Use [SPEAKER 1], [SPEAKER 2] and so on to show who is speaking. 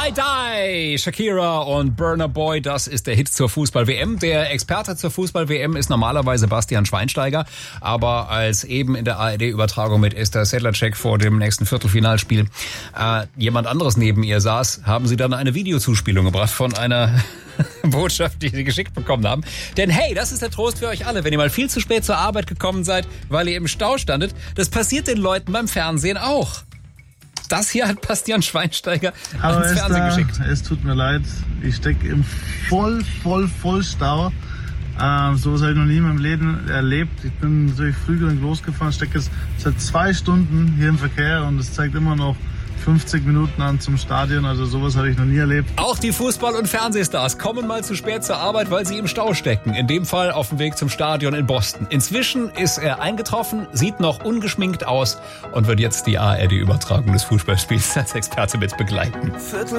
[SPEAKER 1] I Die, Shakira und Burna Boy, das ist der Hit zur Fußball-WM. Der Experte zur Fußball-WM ist normalerweise Bastian Schweinsteiger, aber als eben in der ARD-Übertragung mit Esther Sedlacek vor dem nächsten Viertelfinalspiel jemand anderes neben ihr saß, haben sie dann eine Videozuspielung gebracht von einer Botschaft, die sie geschickt bekommen haben. Denn hey, das ist der Trost für euch alle, wenn ihr mal viel zu spät zur Arbeit gekommen seid, weil ihr im Stau standet. Das passiert den Leuten beim Fernsehen auch. Das hier hat Bastian Schweinsteiger ans Fernsehen geschickt.
[SPEAKER 2] Es tut mir leid, ich stecke im voll Stau. Sowas habe ich noch nie in meinem Leben erlebt. Ich bin natürlich früh genug losgefahren, stecke jetzt seit 2 Stunden hier im Verkehr und es zeigt immer noch 50 Minuten an zum Stadion, also sowas habe ich noch nie erlebt.
[SPEAKER 1] Auch die Fußball- und Fernsehstars kommen mal zu spät zur Arbeit, weil sie im Stau stecken. In dem Fall auf dem Weg zum Stadion in Boston. Inzwischen ist er eingetroffen, sieht noch ungeschminkt aus und wird jetzt die ARD-Übertragung des Fußballspiels als Experte mit begleiten.